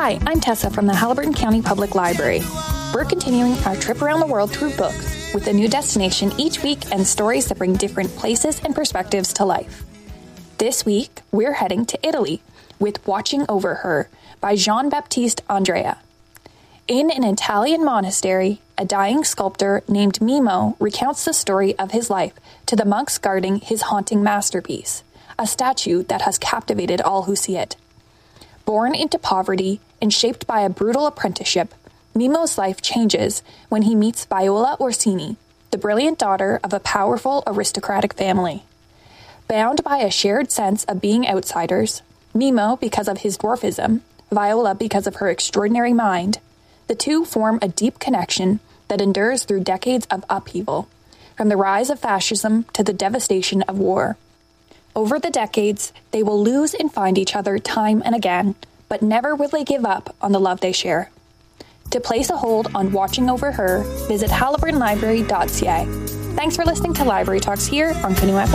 Hi, I'm Tessa from the Haliburton County Public Library. We're continuing our trip around the world through books with a new destination each week and stories that bring different places and perspectives to life. This week, we're heading to Italy with Watching Over Her by Jean-Baptiste Andrea. In an Italian monastery, a dying sculptor named Mimo recounts the story of his life to the monks guarding his haunting masterpiece, a statue that has captivated all who see it. Born into poverty and shaped by a brutal apprenticeship, Mimo's life changes when he meets Viola Orsini, the brilliant daughter of a powerful aristocratic family. Bound by a shared sense of being outsiders, Mimo because of his dwarfism, Viola because of her extraordinary mind, the two form a deep connection that endures through decades of upheaval, from the rise of fascism to the devastation of war. Over the decades, they will lose and find each other time and again, but never will they give up on the love they share. To place a hold on Watching Over Her, visit haliburtonlibrary.ca. Thanks for listening to Library Talks here on Canoe FM.